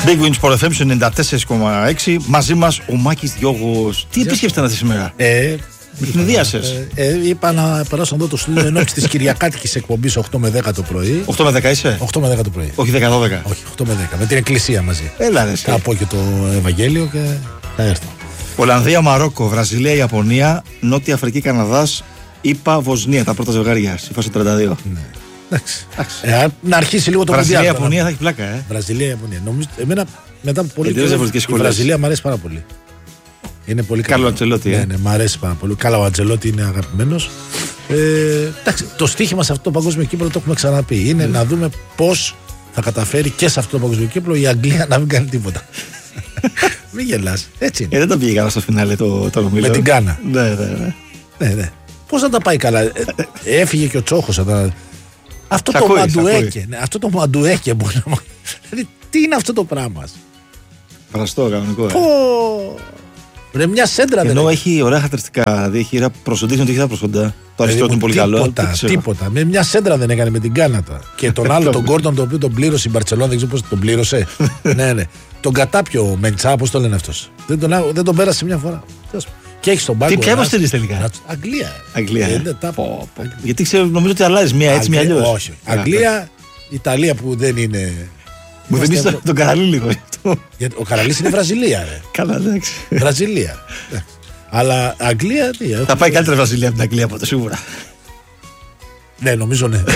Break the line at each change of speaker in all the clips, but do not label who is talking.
Big Win Sport FM 94,6. Μαζί μας ο Μάκης Διώγος. Τι επίσκεψη ήταν αυτή σήμερα? Με την ιδίασες.
Είπα να περάσω εδώ το στούντιο ενόψει της κυριακάτικης εκπομπής 8 με 10 το πρωί.
8 με 10 είσαι?
8 με 10 το πρωί.
Όχι 10-12.
Όχι, 8 με 10. Με την εκκλησία μαζί.
Έλα ρε.
Θα πω και το Ευαγγέλιο και θα έρθω.
Ολλανδία, Μαρόκο, Βραζιλία, Ιαπωνία, Νότια Αφρική, Καναδάς, ΙΠΑ, Βοσνία. Τα πρώτα ζευγάρια. Στη φάση 32.
Ναι. Εντάξει. Να αρχίσει λίγο το
Βραζιλία, Ιαπωνία θα έχει πλάκα.
Βραζιλία, Ιαπωνία. Νομίζω εμένα μετά από πολύ
καιρό η
Βραζιλία μου αρέσει πάρα πολύ. Είναι πολύ
καλό. Αντζελότη.
Ναι, μου αρέσει πάρα πολύ. Καλά, ο Αντζελότη είναι αγαπημένος. Εντάξει, το στίχημα σε αυτό το παγκόσμιο κύπελλο το έχουμε ξαναπεί. Είναι να δούμε πώς θα καταφέρει και σε αυτό το παγκόσμιο κύπελλο η Αγγλία να μην κάνει τίποτα. Μην γελάς. Έτσι είναι.
Δεν το πήγε καλά στο φινάλε το ομίλιο.
Με την Γκάνα.
Ναι.
Πώς θα τα πάει καλά. Έφυγε και ο Τσόχος. Αυτό το Μαντουέκε μπορεί να. Δηλαδή, τι είναι αυτό το πράγμα.
Βραστό, κανονικό.
Ρε, μια σέντρα δεν είναι.
Ενώ έχει ωραία χαρακτηριστικά. Δηλαδή έχει προσοντήσει ότι έχει τα προσοντά. Το αριστερό του είναι πολύ καλό.
Τίποτα. Με μια σέντρα δεν έκανε με την Κάνατα. Και τον άλλο, τον Γκόρντον, τον οποίο τον πλήρωσε η Μπαρτσελόνα, δεν ξέρω πώς τον πλήρωσε. Ναι. Τον κατάπιο Μεντσά, πώς το λένε αυτός. Δεν τον πέρασε μια φορά. Και έχει τον πάγκο.
Τι ποια υποστηρίζει τελικά?
Αγγλία.
Γιατί ξέρω, νομίζω ότι αλλάζει μία έτσι, μία αλλιώς.
Όχι. Αγγλία, Ιταλία που δεν είναι.
Μου θυμίζει τον Καραλί λίγο.
Ο Καραλής είναι Βραζιλία, ρε.
Καλά, εντάξει.
Βραζιλία. Αλλά Αγγλία.
Θα πάει καλύτερα Βραζιλία από την Αγγλία από το σίγουρα.
Ναι, νομίζω ναι.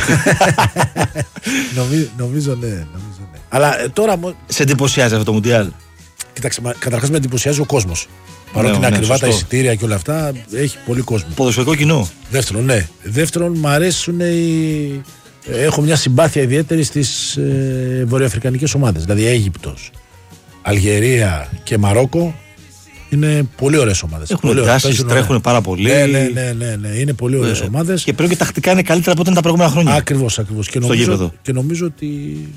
Νομίζω ναι. Αλλά τώρα.
Σε εντυπωσιάζει αυτό το Μουντιάλ?
Κοίταξε, καταρχάς με εντυπωσιάζει ο κόσμος. Παρότι είναι ακριβά τα εισιτήρια και όλα αυτά, έχει πολύ κόσμο.
Ποδοσφαιρικό κοινό.
Δεύτερον, μου αρέσουν έχω μια συμπάθεια ιδιαίτερη στις βορειοαφρικανικές ομάδες. Δηλαδή Αίγυπτος, Αλγερία και Μαρόκο είναι πολύ ωραίες ομάδες.
Έχουν τάσεις, τρέχουν πάρα πολύ.
Ναι, είναι πολύ ωραίες ομάδες.
Και πρέπει και τακτικά είναι καλύτερα από ό,τι ήταν τα προηγούμενα χρόνια.
Ακριβώς. Και νομίζω ότι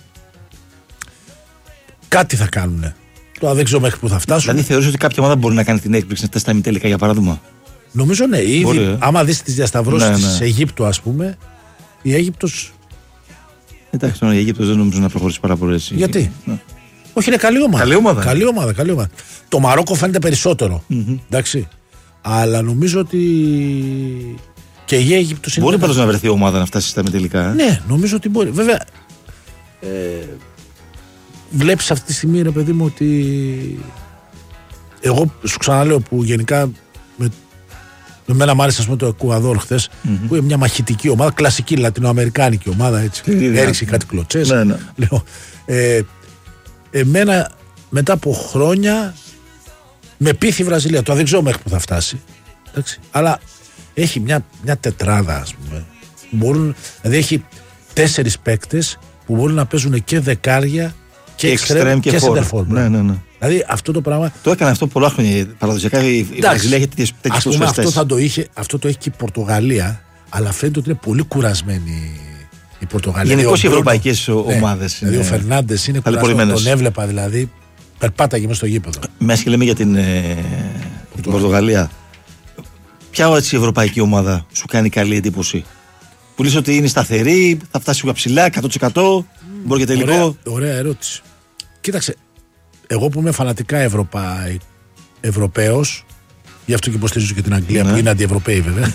κάτι θα κάνουν. Τώρα δεν ξέρω μέχρι που θα φτάσουν.
Δηλαδή θεωρείς ότι κάποια ομάδα μπορεί να κάνει την έκπληξη, να φτάσει στα ημιτέλικα για παράδειγμα?
Νομίζω ναι. Ήδη, άμα δεις τις διασταυρώσεις της Αιγύπτου, ας πούμε, η Αίγυπτος.
Εντάξει, η Αίγυπτος δεν νομίζω να προχωρήσει πάρα πολύ έτσι.
Γιατί? Όχι, είναι καλή ομάδα. Καλή ομάδα. Το Μαρόκο φαίνεται περισσότερο. Εντάξει. Αλλά νομίζω ότι και η Αίγυπτος είναι.
Μπορεί πάντως να βρεθεί ομάδα να φτάσει στα ημιτελικά.
Ναι, νομίζω ότι μπορεί. Βέβαια. Βλέπεις αυτή τη στιγμή, ρε παιδί μου, ότι εγώ σου ξαναλέω που γενικά με μένα μ' άρεσε, ας πούμε, το Εκουαδόρ χθες, που είναι μια μαχητική ομάδα, κλασική λατινοαμερικάνικη ομάδα, έτσι, έριξε κάτι κλωτσές.
Ναι.
Λέω, εμένα μετά από χρόνια με πείθει η Βραζιλία, το δεν ξέρω μέχρι που θα φτάσει, εντάξει, αλλά έχει μια τετράδα, ας πούμε, δηλαδή έχει 4 παίκτες που μπορούν να παίζουν και δεκάρια και εξτρέμ και σεντερφόρ. Ναι. Δηλαδή αυτό το πράγμα.
Το έκανε αυτό πολλά χρόνια. Παραδοσιακά η Βραζιλία έχει τέτοιες προσφέρειες.
Αυτό το έχει και η Πορτογαλία, αλλά φαίνεται ότι είναι πολύ κουρασμένη η Πορτογαλία.
Γενικώς οι ευρωπαϊκές ομάδες.
Δηλαδή ο Φερνάντες είναι κουρασμένος. Τον έβλεπα δηλαδή. Περπάταγε μέσα στο γήπεδο.
Μέσα και λέμε για την Πορτογαλία. Ποια έτσι ευρωπαϊκή ομάδα σου κάνει καλή εντύπωση? Που λες ότι είναι σταθερή, θα φτάσει πιο ψηλά, 100%, μπορεί και τελικό.
Ωραία ερώτηση. Κοίταξε, εγώ που είμαι φανατικά Ευρωπαίος, γι' αυτό και υποστηρίζω και την Αγγλία, που είναι αντιευρωπαίοι βέβαια.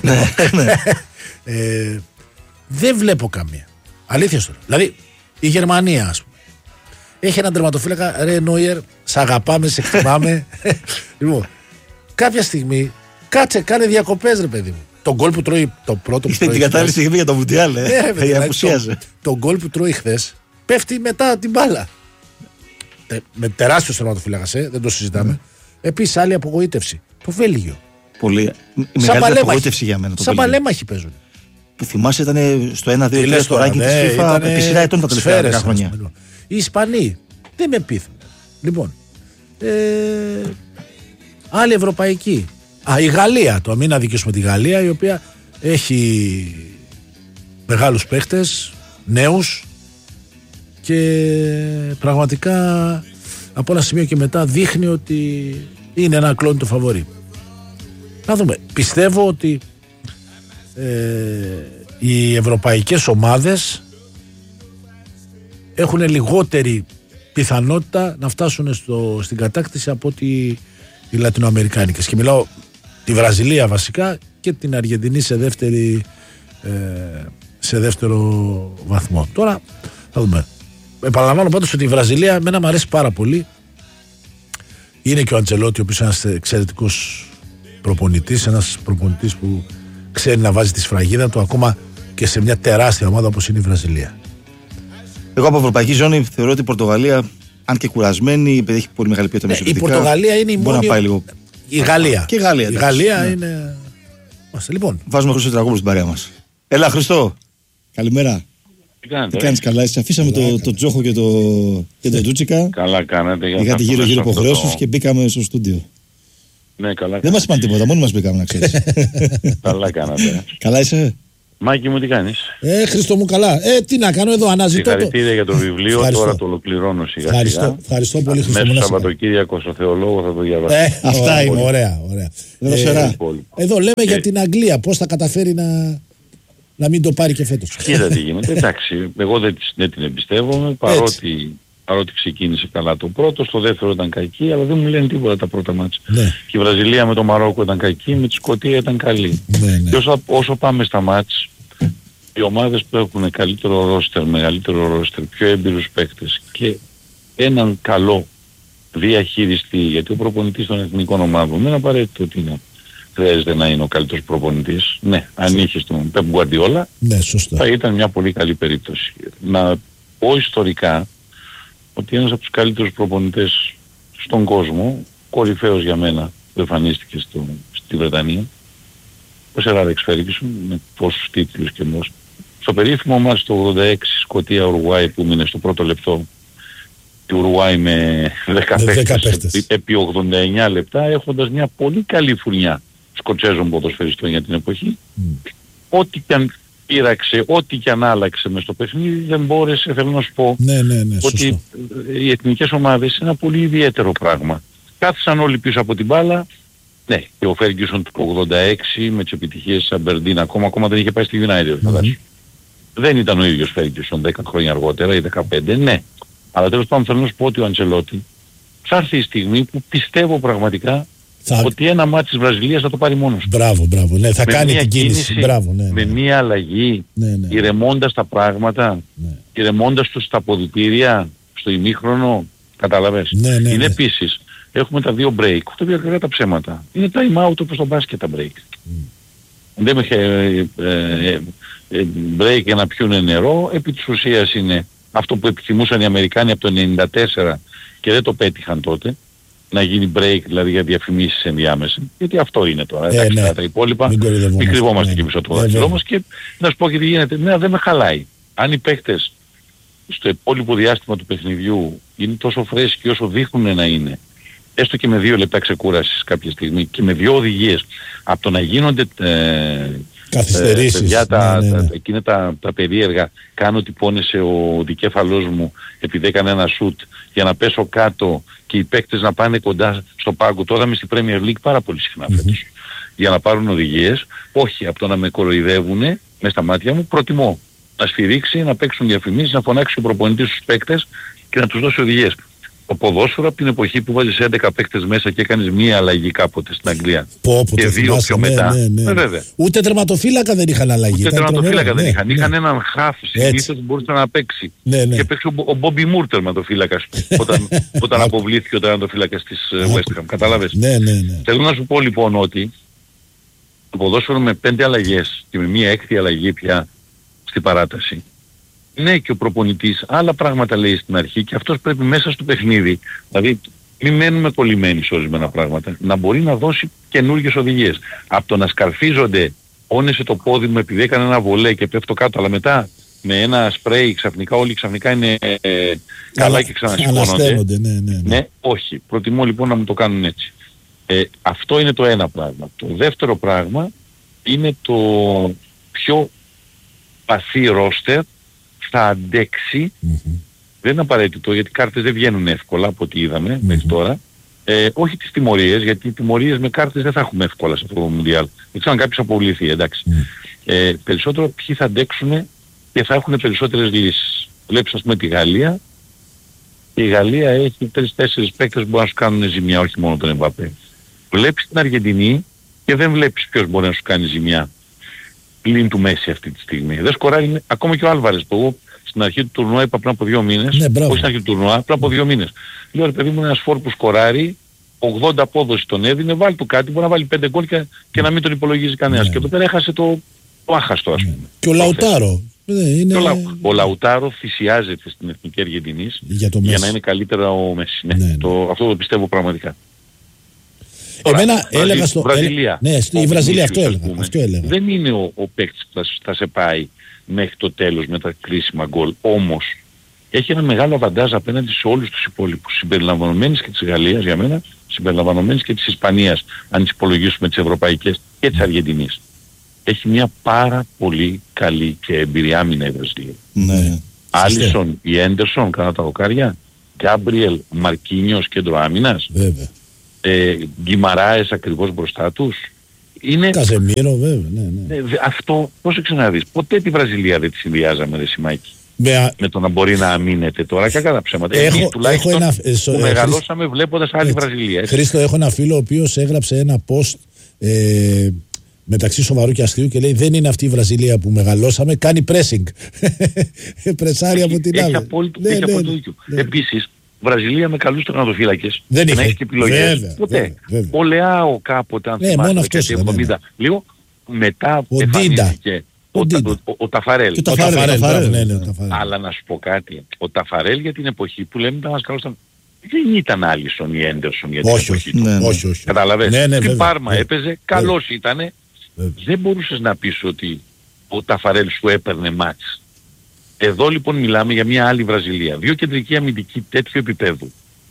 Δεν βλέπω καμία. Αλήθεια τώρα. Δηλαδή, η Γερμανία, ας πούμε, έχει έναν τερματοφύλακα, ρε Νόιερ, σ' αγαπάμε, σε εκτιμάμε. Λοιπόν, κάποια στιγμή, κάτσε, κάνε διακοπές, ρε παιδί μου. Το γκολ που τρώει το πρώτο.
Είστε την κατάλληλη στιγμή για το Μουντιάλ,
το γκολ που τρώει χθες πέφτει μετά την μπάλα. Με τεράστιο τερματοφύλακα, δεν το συζητάμε. Επίσης, άλλη απογοήτευση. Το Βέλγιο.
Πολύ. Μεγάλη απογοήτευση για μένα.
Σαν παλέμαχοι παίζουν.
Που θυμάσαι ήταν στο 1-2 στο ranking της FIFA επί σειρά ετών τα τελευταία 10 χρόνια.
Οι Ισπανοί δεν με πείθουν. Λοιπόν, άλλη ευρωπαϊκή. Η Γαλλία, το μην αδικήσουμε τη Γαλλία, η οποία έχει μεγάλους παίχτες, νέους, και πραγματικά από ένα σημείο και μετά δείχνει ότι είναι ένα κλόνι το φαβορί. Να δούμε. Πιστεύω ότι οι ευρωπαϊκές ομάδες έχουν λιγότερη πιθανότητα να φτάσουν στην κατάκτηση από ότι οι Λατινοαμερικάνικες. Και μιλάω τη Βραζιλία βασικά και την Αργεντινή σε δεύτερο βαθμό. Τώρα θα δούμε. Επαναλαμβάνω πάντως ότι η Βραζιλία εμένα μου αρέσει πάρα πολύ. Είναι και ο Αντσελότη, ο οποίος είναι ένας εξαιρετικός προπονητής, ένας προπονητής που ξέρει να βάζει τη σφραγίδα του ακόμα και σε μια τεράστια ομάδα όπως είναι η Βραζιλία.
Εγώ από ευρωπαϊκή ζώνη θεωρώ ότι η Πορτογαλία, αν και κουρασμένη, επειδή έχει πολύ μεγάλη ποιότητα μεσολυτικά,
η Πορτογαλία είναι η μόνη.
Να πάει λίγο.
Η Γαλλία.
Και η Γαλλία,
η Γαλλία είναι. Λοιπόν.
Βάζουμε Χρήστο Τραγόπουλο στην παρέα μας. Έλα, Χριστό. Καλημέρα. Τι κάνεις, καλά? Εσύ αφήσαμε το Τζόχο και το Τζούτσικα.
Καλά κάνατε.
Είχατε γύρω-γύρω υποχρεώσεις και μπήκαμε στο στούντιο.
Ναι, καλά.
Δεν μας είπαν τίποτα, μόνοι μας μπήκαμε, να ξέρεις.
Καλά κάνατε.
Καλά είσαι?
Μάκη μου, τι κάνεις?
Χριστό μου, καλά. Τι να κάνω εδώ, αναζητώ.
Συγχαρητήρια για το βιβλίο,
Ευχαριστώ.
τώρα το ολοκληρώνω σιγά-σιγά.
Ευχαριστώ πολύ, Χριστό μου.
Μέσα Σαββατοκύριακο στο Θεολόγο θα το διαβάσω.
Αυτά είναι, ωραία. Εδώ λέμε για την Αγγλία, πώς θα καταφέρει να μην το πάρει και φέτος.
Κοίτα τι γίνεται. Εντάξει, εγώ δεν την εμπιστεύομαι, παρότι ξεκίνησε καλά το πρώτο, στο δεύτερο ήταν κακή, αλλά δεν μου λένε τίποτα τα πρώτα μάτσα.
Ναι.
Και η Βραζιλία με το Μαρόκο ήταν κακή, με τη Σκωτία ήταν καλή.
Ναι.
Και όσο πάμε στα μάτς, οι ομάδες που έχουν καλύτερο ρόστερ, μεγαλύτερο ρόστερ, πιο έμπειρους παίκτες και έναν καλό διαχειριστή, γιατί ο προπονητής των εθνικών ομάδων δεν είναι απαραίτητο ότι χρειάζεται να είναι ο καλύτερος προπονητής. Ναι, αν είχε τον Πεπ Γκουαρντιόλα,
ναι, σωστά,
θα ήταν μια πολύ καλή περίπτωση. Να πω ιστορικά ότι ένας από τους καλύτερους προπονητές στον κόσμο, κορυφαίος για μένα, που εμφανίστηκε στη Βρετανία, ο Σερ Άλεξ Φέργκισον, με πόσους τίτλους και μόσους. Στο περίφημο μάτς το 86 Σκωτία-Ουρουάη που μείνε στο πρώτο λεπτό, η Ουρουάη με 10 παίκτες επί 89 λεπτά, έχοντας μια πολύ καλή φουρνιά Σκοτσέζων ποδοσφαιριστών για την εποχή. Ό,τι και αν πείραξε, ό,τι και αν άλλαξε μες στο παιχνίδι, δεν μπόρεσε, θέλω να σου πω, ότι οι εθνικές ομάδες είναι ένα πολύ ιδιαίτερο πράγμα. Κάθισαν όλοι πίσω από την μπάλα. Ναι, και ο Φέργκισον του 86 με τις επιτυχίες της Αμπερντίν ακόμα δεν είχε πάει στη United, φαντάσου. Δεν ήταν ο ίδιος Φέργκισον 10 χρόνια αργότερα ή 15, ναι. Αλλά τέλος πάντων θέλω να σου πω ότι ο Αντσελότη θα έρθει η στιγμή που πιστεύω πραγματικά ότι ένα μάτι της Βραζιλίας θα το πάρει μόνος.
Μπράβο, ναι, θα κάνει την κίνηση. Μπράβο, ναι.
Με μια αλλαγή, ηρεμώντας τα πράγματα, ηρεμώντας τους στα αποδυτήρια, στο ημίχρονο, καταλαβες. Είναι επίσης, έχουμε τα δύο break, τα οποία κακά τα ψέματα. Είναι time out όπως το μπάσκετ τα break. Δεν είχε break για να πιούνε νερό, επί της ουσίας είναι αυτό που επιθυμούσαν οι Αμερικάνοι από το 1994 και δεν το πέτυχαν τότε, να γίνει break δηλαδή για διαφημίσεις ενδιάμεσα. Γιατί αυτό είναι τώρα. Εντάξει, τα υπόλοιπα μην κρυβόμαστε και πίσω από το δάχτυλό μας και να σου πω και τι γίνεται. Ναι, δεν με χαλάει. Αν οι παίκτες στο υπόλοιπο διάστημα του παιχνιδιού είναι τόσο φρέσκοι όσο δείχνουν να είναι, έστω και με 2 λεπτά ξεκούρασης κάποια στιγμή και με 2 οδηγίες, από το να γίνονται
καθυστερήσεις,
παιδιά, εκείνα τα περίεργα, κάνω ότι πόνεσε ο δικέφαλός μου επειδή έκανε ένα σουτ για να πέσω κάτω και οι παίκτες να πάνε κοντά στο πάγκο. Τώρα είμαι στη Premier League πάρα πολύ συχνά φέτος για να πάρουν οδηγίες. Όχι, από το να με κοροϊδεύουν μες στα μάτια μου, προτιμώ να σφυρίξει, να παίξουν διαφημίσεις, να φωνάξει ο προπονητής στους παίκτες και να τους δώσει οδηγίες. Το ποδόσφαιρο από την εποχή που βάζεις 11 παίκτες μέσα και έκανες μία αλλαγή κάποτε στην Αγγλία και 2 πιο μετά. Βέβαια.
Ούτε τερματοφύλακα δεν είχαν αλλαγή.
Ούτε τερματοφύλακα δεν είχαν. Είχαν έναν χαφ συνήθως που μπορούσε να παίξει. Και παίξει ο Μπόμπι Μουρ τερματοφύλακας όταν αποβλήθηκε ο τερματοφύλακας της West Ham. Κατάλαβες. Θέλω να σου πω λοιπόν ότι το ποδόσφαιρο με 5 αλλαγές και με μία 6η αλλαγή πια στην παράταση. Ναι, και ο προπονητής άλλα πράγματα λέει στην αρχή και αυτός πρέπει μέσα στο παιχνίδι, δηλαδή μην μένουμε κολλημένοι σε ορισμένα πράγματα, να μπορεί να δώσει καινούργιες οδηγίες. Από το να σκαρφίζονται, όνεσε το πόδι μου επειδή έκανε ένα βολέ και πέφτω κάτω, αλλά μετά με ένα σπρέι ξαφνικά όλοι ξαφνικά είναι καλά και ξανασηκώνονται. Ναι, όχι. Προτιμώ λοιπόν να μου το κάνουν έτσι. Αυτό είναι το ένα πράγμα. Το δεύτερο πράγμα είναι το πιο παθή ρόστερ θα αντέξει, δεν είναι απαραίτητο γιατί οι κάρτες δεν βγαίνουν εύκολα από ό,τι είδαμε μέχρι τώρα, όχι τις τιμωρίες, γιατί οι τιμωρίες με κάρτες δεν θα έχουμε εύκολα σε αυτό το Μουντιάλ. Δεν ξέρω αν κάποιος αποβληθεί, εντάξει. Περισσότερο ποιοι θα αντέξουν και θα έχουν περισσότερες λύσεις. Βλέπεις ας πούμε τη Γαλλία, Και η Γαλλία έχει 3-4 παίκτες που μπορούν να σου κάνουν ζημιά, όχι μόνο τον Εμπαπέ. Βλέπεις την Αργεντινή και δεν βλέπεις ποιος μπορεί να σου κάνει ζημιά πλην του Μέση αυτή τη στιγμή. Δεν σκοράρει ακόμα και ο Άλβαρες που εγώ στην αρχή του τουρνουά είπα πριν από 2 μήνες, όχι στην αρχή του τουρνουά, πριν από 2 μήνες. Λέω ρε παιδί μου, ένας φόρ που σκοράρει, 80 απόδοση τον έδινε, βάλει του κάτι, μπορεί να βάλει 5 γκολ και να μην τον υπολογίζει κανένας. Και εδώ πέρα έχασε το άχαστο, ας πούμε.
Και ο Λαουτάρο.
Ο Λαουτάρο θυσιάζεται στην Εθνική Αργεντινής για να είναι καλύτερα ο Μέση. Αυτό το πιστεύω πραγματικά.
Εμένα έλεγα στο
Βραζιλία.
Η Βραζιλία αυτό έλεγα.
Δεν είναι ο παίκτης που θα σε πάει μέχρι το τέλος με τα κρίσιμα γκολ. Όμως έχει ένα μεγάλο αβαντάζ απέναντι σε όλους τους υπόλοιπους, συμπεριλαμβανομένης και της Γαλλίας για μένα, συμπεριλαμβανομένης και της Ισπανίας, αν τις υπολογίσουμε τις ευρωπαϊκές, και της Αργεντινής. Έχει μια πάρα πολύ καλή και εμπειρία άμυνα η Βραζιλία.
Ναι.
Άλισον, η Έντερσον κατά τα δοκάρια, Γκάμπριελ, Μαρκίνιος κέντρο άμυνας, Γκιμαράες ακριβώς μπροστά τους. Είναι...
Καζεμίρο βέβαια, ναι.
Αυτό πώς ξαναδείς, ποτέ τη Βραζιλία δεν τη συνδυάζαμε ρε Σιμάκη. Με το να μπορεί να αμήνεται τώρα και κατά ψέματα. Τουλάχιστον που μεγαλώσαμε βλέποντας άλλη Βραζιλία.
Χρήστο, έχω ένα φίλο ο οποίος έγραψε ένα post μεταξύ σοβαρού και αστείου και λέει δεν είναι αυτή η Βραζιλία που μεγαλώσαμε, κάνει pressing. Πρεσάρει από την άλλη.
Έχει απόλυτο δίκιο. Επίσης, Βραζιλία με καλούς τερματοφύλακες.
Δεν
έχει και επιλογές. Ποτέ. Ο Λεάο κάποτε, αν θυμάστε, το 70, λίγο μετά εμφανίστηκε ο Ταφαρέλ. Αλλά να σου πω κάτι. Ο Ταφαρέλ για την εποχή που λέμε ήταν ένας καλός, δεν ήταν Άλισον ή Έντερσον για την εποχή του.
Όχι.
Καταλαβαίνεις. Στην Πάρμα έπαιζε, καλός ήτανε. Δεν μπορούσες να πεις ότι ο Ταφαρέλ σου έπαιρνε μάτς. Εδώ λοιπόν μιλάμε για μια άλλη Βραζιλία. 2 κεντρικοί αμυντικοί τέτοιου επίπεδου.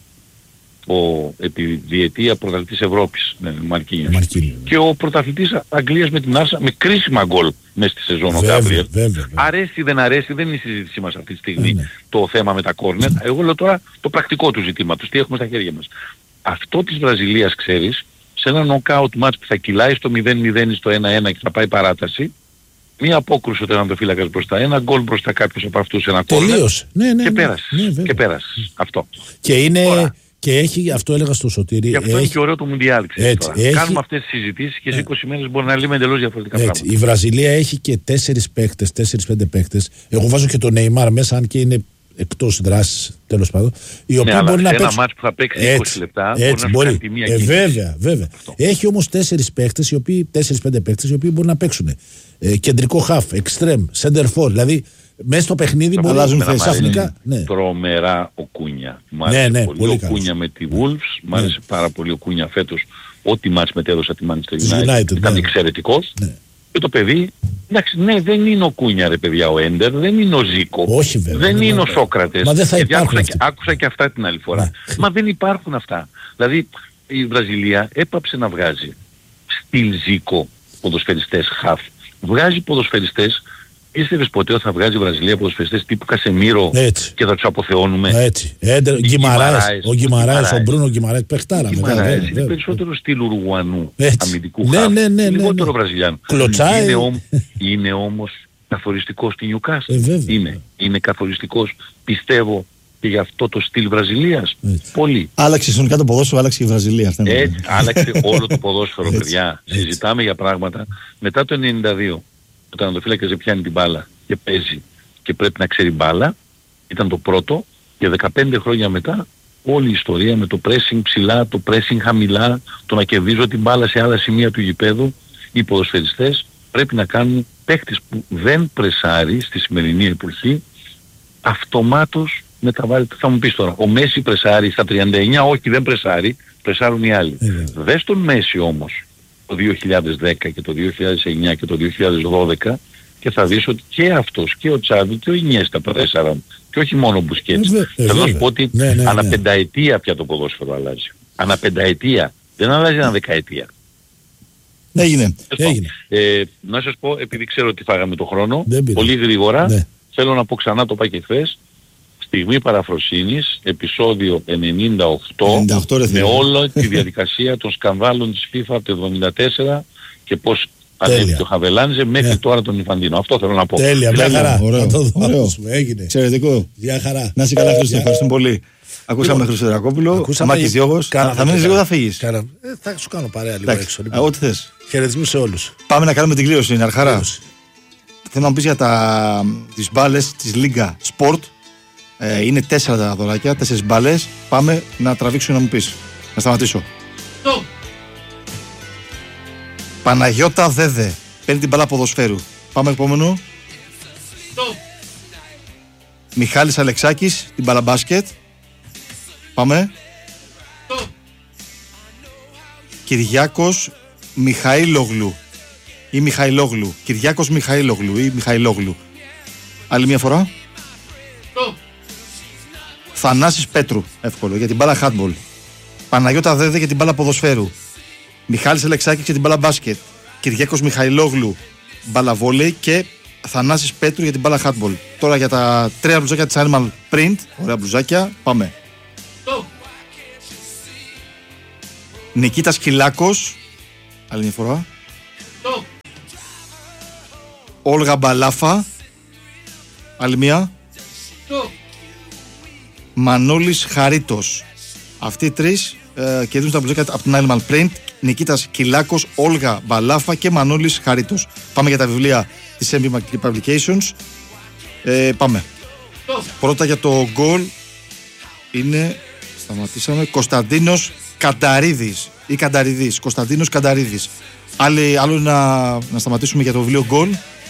Ο διετία πρωταθλητής Ευρώπης, Μαρκίνιος. Και ο πρωταθλητής Αγγλίας με την Άρσα με κρίσιμα γκολ μέσα στη σεζόν ο Γκάμπριελ. Αρέσει δεν αρέσει, δεν είναι η συζήτησή μας αυτή τη στιγμή το θέμα με τα κόρνερ. Εγώ λέω τώρα το πρακτικό του ζητήματος, τι έχουμε στα χέρια μας. Αυτό της Βραζιλίας ξέρεις, σε ένα νοκάουτ μάτς που θα κυλάει στο 0-0 ή στο 1-1 και θα πάει παράταση, μία απόκρουση ο τερματοφύλακας μπροστά, ένα γκολ μπροστά κάποιος από αυτούς, ένα κόρνερ και πέρασε. Αυτό.
Και έχει, αυτό έλεγα στο Σωτήρι.
Γι' αυτό είναι και ωραίο το Μουντιάλ. Κάνουμε αυτές τις συζητήσεις και σε 20 μέρες μπορεί να λέμε εντελώς διαφορετικά πράγματα.
Η Βραζιλία έχει και 4-5 παίκτες. Εγώ βάζω και τον Νεϊμάρ μέσα, αν και είναι εκτός δράσης, τέλος πάντων. Οι οποίοι μπορεί να παίξουν.
Ένα μάτς που θα παίξει 20 λεπτά μπορεί να σου κάνει τη μία
βέβαια. Έχει όμως 4-5 παίκτες οι οποίοι μπορεί να παίξουν. Κεντρικό χαφ, εξτρέμ, center for. Δηλαδή μέσα στο παιχνίδι μπορεί να αλλάζουν θέσεις.
Τρομερά ο Κούνια. Μ' άρεσε πολύ ο Κούνια με τη Wolves. Μ' άρεσε πάρα πολύ ο Κούνια φέτος. Ό,τι μάτς μετέδωσα τη Manchester United ήταν εξαιρετικός. Και το παιδί, εντάξει, δεν είναι ο Κούνια ρε παιδιά ο Έντερ, δεν είναι ο Ζίκο.
Όχι, βέβαια,
δεν είναι ο Σόκρατες.
Μα δεν θα υπάρχουν
άκουσα και αυτά την άλλη φορά. Μα δεν υπάρχουν αυτά. Δηλαδή η Βραζιλία έπαψε να βγάζει στυλ Ζίκο ποδοσφαιριστές χαφ. Βγάζει ποδοσφαιριστές. Πίστευες ποτέ ότι θα βγάζει η Βραζιλία ποδοσφαιριστές τύπου Κασεμίρο και θα τους αποθεώνουμε?
Έτσι. Ο Γκιμαράες, ο Μπρούνο Γκιμαράες, παιχτάρα.
Είναι περισσότερο στυλ Ουρουγουανού αμυντικού χαφ. Λιγότερο Βραζιλιάνου. Είναι όμως καθοριστικός στη Νιουκάστλ. Είναι καθοριστικός, πιστεύω, και για αυτό το στυλ Βραζιλίας. Πολύ.
Άλλαξε συνολικά το ποδόσφαιρο, άλλαξε η Βραζιλία.
Έτσι, άλλαξε όλο το ποδόσφαιρο, παιδιά. Συζητάμε για πράγματα μετά το 92. Ο τερματοφύλακας δεν πιάνει την μπάλα και παίζει και πρέπει να ξέρει μπάλα, ήταν το πρώτο, και 15 χρόνια μετά όλη η ιστορία με το pressing ψηλά, το pressing χαμηλά, το να κερδίζω την μπάλα σε άλλα σημεία του γηπέδου, οι ποδοσφαιριστές πρέπει να κάνουν, παίκτης που δεν πρεσάρει στη σημερινή εποχή, αυτομάτως μεταβάλλεται. Θα μου πεις τώρα, ο Μέση πρεσάρει στα 39, όχι δεν πρεσάρει, πρεσάρουν οι άλλοι. Δες τον Μέση όμως το 2010 και το 2009 και το 2012 και θα δεις ότι και αυτός και ο Τσάβι και ο Ινιέστα πρέσαραν και όχι μόνο ο Μπουσκέτς. Θέλω να σου πω ότι ανά πενταετία πια το ποδόσφαιρο αλλάζει. Ανά πενταετία. Δεν αλλάζει ανά δεκαετία.
Έγινε.
Να σας πω, επειδή ξέρω ότι φάγαμε το χρόνο, πολύ γρήγορα, θέλω να πω ξανά, το είπα και χθες, στιγμή παραφροσύνης, επεισόδιο 98 με όλη τη διαδικασία των σκανδάλων της FIFA από το 1974 και πώς ανέβηκε ο Χαβελάνιζε μέχρι τώρα τον Ιφαντίνο. Αυτό θέλω να πω.
Τέλεια, μια χαρά.
Ωραίο.
Έγινε.
Εξαιρετικό.
Μια χαρά.
Να είσαι καλά, Χρήστο. Ευχαριστούμε πολύ. Ακούσαμε Χριστοδωρακόπουλο, Μάκης Διώγος. Θα μείνεις λίγο, θα φύγεις.
Θα σου κάνω παρέα λίγο έξω.
Ό,τι θες.
Χαιρετισμούς σε όλους.
Πάμε να κάνουμε την κλήρωση, είναι Αρχαρά. Θέλω να μου πεις για τις μπάλες της Λίγκα Sport. Είναι 4 τα δωράκια, 4 μπάλες. Πάμε να τραβήξω να μου πεις. Να σταματήσω. Παναγιώτα Δέδε. Παίρνει την μπάλα ποδοσφαίρου. Πάμε επόμενο. Μιχάλης Αλεξάκης, την μπάλα μπάσκετ. Πάμε. Κυριάκος Μιχαήλογλου ή Μιχαηλόγλου. Κυριάκος Μιχαήλογλου ή Μιχαηλόγλου. Άλλη μια φορά. Θανάσης Πέτρου, εύκολο, για την μπάλα handball. Παναγιώτα Δέδε για την μπάλα ποδοσφαίρου. Μιχάλης Αλεξάκης για την μπάλα μπάσκετ. Κυριάκος Μιχαηλόγλου μπάλα βόλεϊ και Θανάσης Πέτρου για την μπάλα handball. Τώρα για τα 3 μπλουζάκια της Animal Print. Ωραία μπλουζάκια. Πάμε. Νικήτας Κυλάκος. Άλλη μια φορά. Όλγα Μπαλάφα. Άλλη μια. Μανώλης Χαρίτος. Αυτοί οι τρεις κερδίζουν τα μπλουζάκια από την Animal Print. Νικήτας Κυλάκος, Όλγα Μπαλάφα και Μανώλης Χαρίτος. Πάμε για τα βιβλία της MB Publications. Πάμε. Πρώτα για το γκολ είναι, σταματήσαμε, Κωνσταντίνος Κανταρίδης ή Κανταριδής. Κωνσταντίνος Κανταρίδης. Άλλο να σταματήσουμε για το βιβλίο γκολ.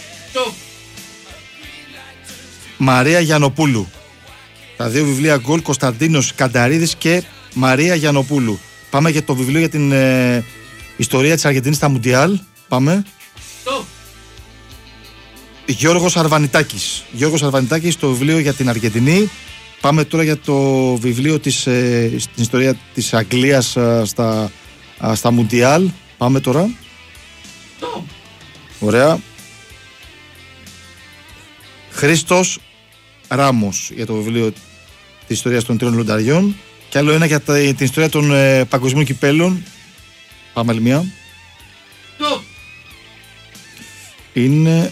Μαρία Γιαννοπούλου. Τα 2 βιβλία γκολ, Κωνσταντίνος Κανταρίδης και Μαρία Γιαννοπούλου. Πάμε για το βιβλίο για την ιστορία της Αργεντινής στα Μουντιάλ. Πάμε. Γιώργος Αρβανιτάκης. Γιώργος Αρβανιτάκης, το βιβλίο για την Αργεντινή. Πάμε τώρα για το βιβλίο στην ιστορία της Αγγλίας στα Μουντιάλ. Πάμε τώρα. Ωραία. Χρήστος Ράμος για το βιβλίο της ιστορίας των 3 λονταριών. Και άλλο ένα για την ιστορία των παγκοσμίων κυπέλων. Πάμε άλλη μία. Είναι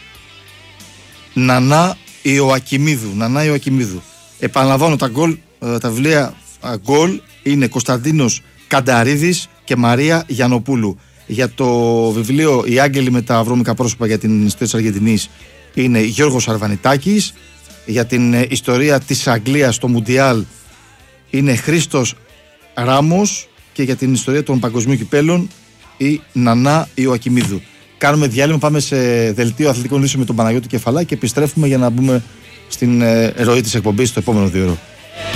Νανά Ιωακιμίδου. Επαναλαμβάνω, τα βιβλία γκολ είναι Κωνσταντίνος Κανταρίδης και Μαρία Γιαννοπούλου. Για το βιβλίο Οι Άγγελοι με τα βρώμικα πρόσωπα για την ιστορία της Αργεντινής είναι Γιώργος Αρβανιτάκης. Για την ιστορία της Αγγλίας στο Μουντιάλ είναι Χρήστος Ράμος. Και για την ιστορία των παγκοσμίων κυπέλων η Νανά Ιωακιμίδου. Κάνουμε διάλειμμα, πάμε σε δελτίο αθλητικών νήσεων με τον Παναγιώτη Κεφαλά και επιστρέφουμε για να μπούμε στην ροή της εκπομπής στο επόμενο 2 ώρο.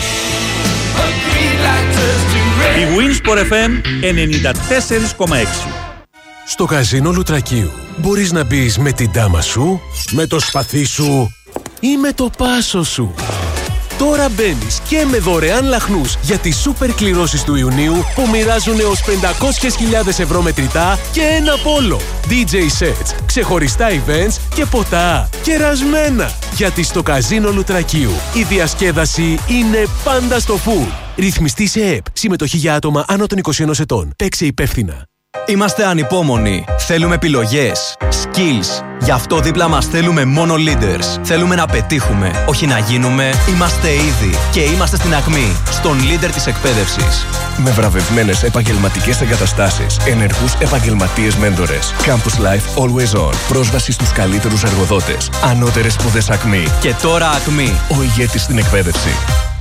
Η Winsport FM 94,6.
Στο καζίνο Λουτρακίου μπορείς να μπεις με την τάμα σου, με το σπαθί σου ή με το πάσο σου. Τώρα μπαίνεις και με δωρεάν λαχνούς για τις σούπερ κληρώσεις του Ιουνίου που μοιράζουν έως 500.000 ευρώ μετρητά και ένα πόλο. DJ sets, ξεχωριστά events και ποτά κερασμένα. Γιατί στο καζίνο Λουτρακίου η διασκέδαση είναι πάντα στο full. Ρυθμιστή σε ΕΠ. Συμμετοχή για άτομα άνω των 21 ετών. Παίξε υπεύθυνα.
Είμαστε ανυπόμονοι. Θέλουμε επιλογές, skills. Γι' αυτό δίπλα μας θέλουμε μόνο leaders. Θέλουμε να πετύχουμε, όχι να γίνουμε. Είμαστε ήδη και είμαστε στην ακμή, στον leader της εκπαίδευσης.
Με βραβευμένες επαγγελματικές εγκαταστάσεις, ενεργούς επαγγελματίες μέντορες. Campus Life Always On. Πρόσβαση στους καλύτερους εργοδότες. Ανώτερες σπουδές ακμή.
Και τώρα ακμή.
Ο ηγέτης στην εκπαίδευση.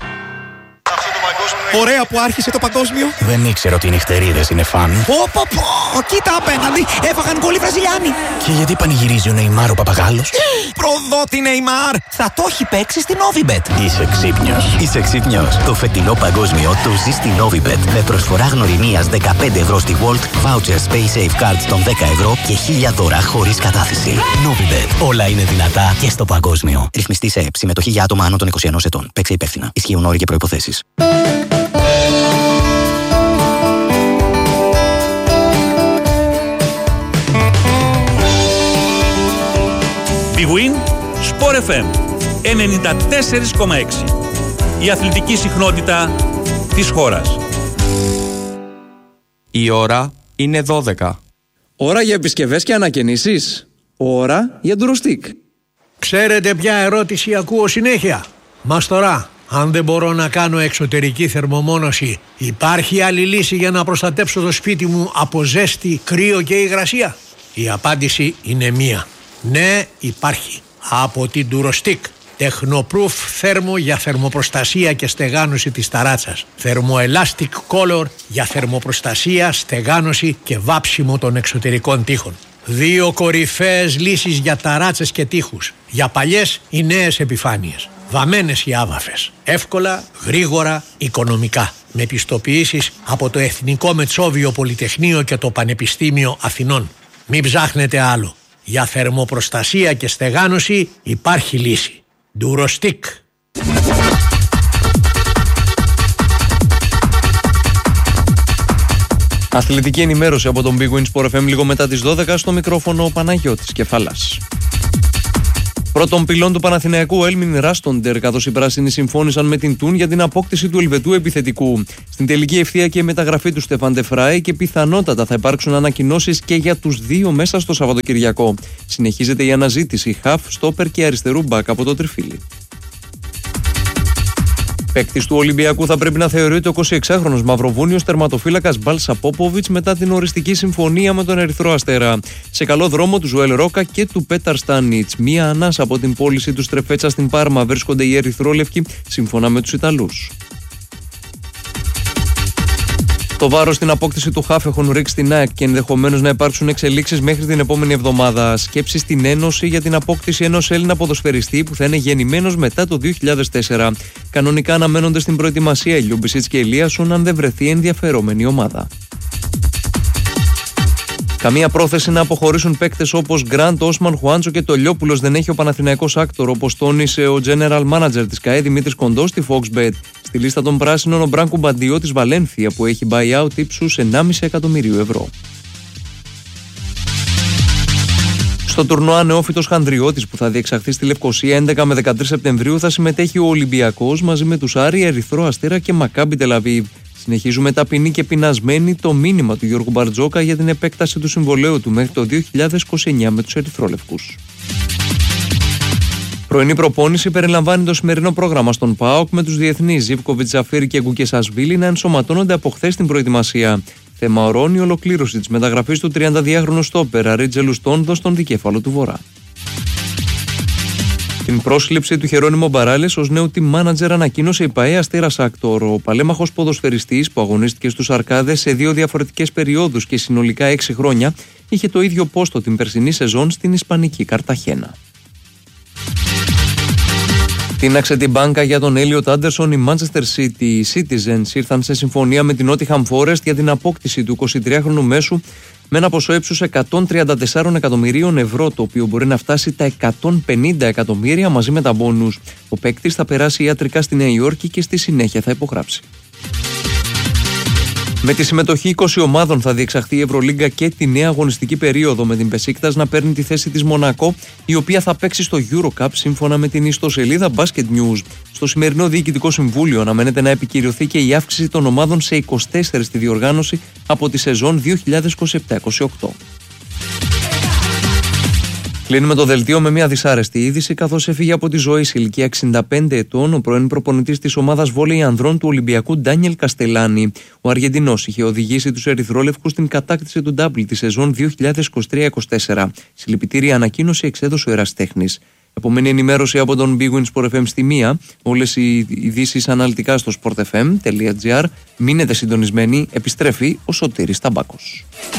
Ωραία που άρχισε το παγκόσμιο.
Δεν ήξερα ότι οι νυχτερίδες είναι φαν.
Κοίτα απέναντι, έφαγαν γκολ οι Βραζιλιάνοι.
Και γιατί πανηγυρίζει ο Νεϊμάρ ο Παπαγάλος?
Προδότη Νεϊμάρ, θα το έχει παίξει στην Novibet.
Είσαι ξύπνιος. Το φετινό παγκόσμιο το ζει στη Novibet. Με προσφορά γνωριμίας 15 ευρώ στη World, vouchers Pay Safe Cards των 10 ευρώ και 1.000 δώρα χωρίς κατάθεση. Novibet. Όλα είναι δυνατά και στο παγκόσμιο. Ρυθμιστή σε ΕΠ. Συμμετοχή για άτομα άνω των 21 ετών. Παίξε υπεύθυνα. Ισχύουν όροι και προϋποθέσεις.
Big Win, Sport FM 94,6. Η αθλητική συχνότητα της χώρας.
Η ώρα είναι 12.
Ώρα για επισκευές και ανακαινήσεις. Ώρα για ντουροστικ.
Ξέρετε ποια ερώτηση ακούω συνέχεια? Μαστορά,
Αν δεν μπορώ να κάνω εξωτερική θερμομόνωση, υπάρχει άλλη λύση για να προστατέψω το σπίτι μου από ζέστη, κρύο και υγρασία? Η απάντηση είναι μία. Ναι, υπάρχει. Από την Durostick. Technoproof θέρμο για θερμοπροστασία και στεγάνωση της ταράτσας. Thermoelastic Color για θερμοπροστασία, στεγάνωση και βάψιμο των εξωτερικών τοίχων. 2 κορυφαίες λύσεις για ταράτσες και τοίχους. Για παλιές ή νέες επιφάνειες. Βαμμένες ή άβαφες. Εύκολα, γρήγορα, οικονομικά. Με πιστοποιήσεις από το Εθνικό Μετσόβιο Πολυτεχνείο και το Πανεπιστήμιο Αθηνών. Μην ψάχνετε άλλο. Για θερμοπροστασία και στεγάνωση υπάρχει λύση. Durostick.
Αθλητική ενημέρωση από τον Big Win Sport FM λίγο μετά τις 12, στο μικρόφωνο ο Παναγιώτης Κεφαλάς. Πρώτον πυλών του Παναθηναϊκού Έλμιν Ράστοντερ, καθώς οι πράσινοι συμφώνησαν με την Τουν για την απόκτηση του Ελβετού επιθετικού. Στην τελική ευθεία και μεταγραφή του Στεφάν ντε Φράι και πιθανότατα θα υπάρξουν ανακοινώσεις και για τους δύο μέσα στο Σαββατοκυριακό. Συνεχίζεται η αναζήτηση χαφ, στόπερ και αριστερού μπακ από το τριφύλι. Παίκτης του Ολυμπιακού θα πρέπει να θεωρείται ο 26χρονος Μαυροβούνιος τερματοφύλακας Μπάλσα Πόποβιτς μετά την οριστική συμφωνία με τον Ερυθρό Αστέρα. Σε καλό δρόμο του Ζουέλ Ρόκα και του Πέταρ Στάνιτς. Μία ανάσα από την πώληση του Στρεφέτσα στην Πάρμα βρίσκονται οι Ερυθρόλευκοι σύμφωνα με τους Ιταλούς. Το βάρος στην απόκτηση του χαφ έχουν ρίξει στην ΑΕΚ και ενδεχομένως να υπάρξουν εξελίξεις μέχρι την επόμενη εβδομάδα. Σκέψη στην Ένωση για την απόκτηση ενός Έλληνα ποδοσφαιριστή που θα είναι γεννημένος μετά το 2004. Κανονικά αναμένονται στην προετοιμασία Λιούμπισιτς και Ελίασον αν δεν βρεθεί ενδιαφερόμενη ομάδα. Καμία πρόθεση να αποχωρήσουν παίκτες όπως Γκραντ, Όσμαν, Χουάντσο και Τολιόπουλος δεν έχει ο Παναθηναϊκός Άκτορ, όπως τόνισε ο General Manager της ΚΑΕ Δημήτρης Κοντός στη Foxbet. Στη λίστα των πράσινων ο Μπράνκο Μπαντιό της Βαλένθια που έχει buyout ύψους 1,5 εκατομμυρίου ευρώ. Στο τουρνουά νεόφυτος Χανδριώτης που θα διεξαχθεί στη Λευκοσία 11 με 13 Σεπτεμβρίου θα συμμετέχει ο Ολυμπιακός μαζί με τους Άρη, Ερυθρό Αστέρα και Μακάμπι Τελαβίβ. Συνεχίζουμε ταπεινοί και πεινασμένοι το μήνυμα του Γιώργου Μπαρτζόκα για την επέκταση του συμβολαίου του μέχρι το 2029 με τους Ερυθρόλευκους. Πρωινή προπόνηση περιλαμβάνει το σημερινό πρόγραμμα στον ΠΑΟΚ με τους διεθνείς Ζίβκοβιτς, Ζαφίρι και Γκουκεσασβίλη να ενσωματώνονται από χθες στην προετοιμασία. Θέμα ορών η ολοκλήρωση της μεταγραφής του 32χρονου στόπερα Ρίτζελου Στόνδο στον δικέφαλο του Βορρά. Την πρόσληψη του Χερόνιμο Μπαράλες ως νέου team manager ανακοίνωσε η ΠΑΕ Αστέρας Άκτορ. Ο παλέμαχος ποδοσφαιριστής που αγωνίστηκε στους Αρκάδες σε 2 διαφορετικές περιόδους και συνολικά 6 χρόνια είχε το ίδιο πόστο την περσινή σεζόν στην Ισπανική Καρταχένα. Τίναξε την μπάνκα για τον Έλιοτ Άντερσον η Manchester City. Οι Citizens ήρθαν σε συμφωνία με την Nottingham Forest για την απόκτηση του 23χρονου μέσου με ένα ποσό ύψους 134 εκατομμυρίων ευρώ, το οποίο μπορεί να φτάσει τα 150 εκατομμύρια μαζί με τα μπόνους. Ο παίκτης θα περάσει ιατρικά στη Νέα Υόρκη και στη συνέχεια θα υπογράψει. Με τη συμμετοχή 20 ομάδων θα διεξαχθεί η Ευρωλίγκα και τη νέα αγωνιστική περίοδο, με την Μπεσίκτας να παίρνει τη θέση της Μονακό, η οποία θα παίξει στο EuroCup σύμφωνα με την ιστοσελίδα Basket News. Στο σημερινό Διοικητικό Συμβούλιο αναμένεται να επικυρωθεί και η αύξηση των ομάδων σε 24 στη διοργάνωση από τη σεζόν 2027-28. Κλείνουμε το δελτίο με μια δυσάρεστη είδηση, καθώς έφυγε από τη ζωή σε ηλικία 65 ετών ο πρώην προπονητής της ομάδας βόλεϊ ανδρών του Ολυμπιακού Ντάνιελ Καστελάνη. Ο Αργεντινός είχε οδηγήσει τους ερυθρόλευκους στην κατάκτηση του ντάμπλ τη σεζόν 2023-24. Συλληπιτήρια ανακοίνωση εξέδωσε ο ερασιτέχνης. Επομένη ενημέρωση από τον Big Win Sport FM στη 1. Όλες οι ειδήσεις αναλυτικά στο sportfm.gr. Μείνετε συντονισμένοι, επιστρέφει ο Σωτήρης Ταμπάκος.